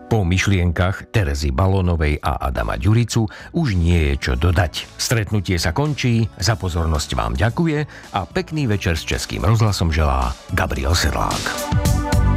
Po myšlienkach Terezy Balónovej a Adama Ďuricu už nie je čo dodať. Stretnutie sa končí, za pozornosť vám ďakuje a pekný večer s Českým rozhlasom želá Gabriel Sedlák.